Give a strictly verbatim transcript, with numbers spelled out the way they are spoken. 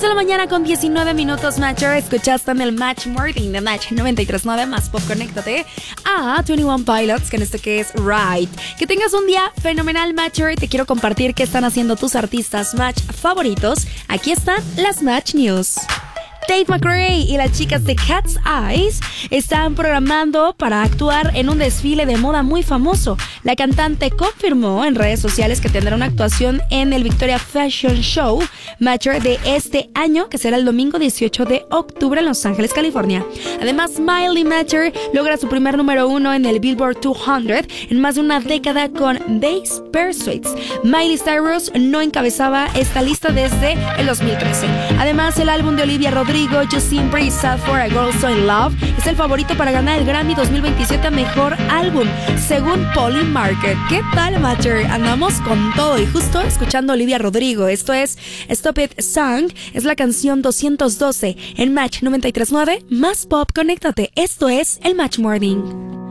de la mañana con diecinueve minutos, Matcher. Escuchaste en el Match Morning de Match noventa y tres punto nueve más pop. Conéctate a veintiuno Pilots, que en este que es Right. Que tengas un día fenomenal, Matcher. Te quiero compartir qué están haciendo tus artistas Match favoritos. Aquí están las Match News. Tate McRae y las chicas de Cat's Eyes están programando para actuar en un desfile de moda muy famoso. La cantante confirmó en redes sociales que tendrá una actuación en el Victoria Fashion Show Matcher de este año, que será el domingo dieciocho de octubre en Los Ángeles, California. Además, Miley Matcher logra su primer número uno en el Billboard doscientos en más de una década con Days Pursuits. Miley Cyrus no encabezaba esta lista desde el dos mil trece. Además, el álbum de Olivia Rodrigo, Justin Bieber, Sad for a Girl So in Love, es el favorito para ganar el Grammy dos mil veintisiete a Mejor Álbum, según Polymarket. ¿Qué tal, Matcher? Andamos con todo y justo escuchando a Olivia Rodrigo. Esto es Stop It Song, es la canción doscientos doce en Match noventa y tres punto nueve, más pop. Conéctate. Esto es el Match Morning.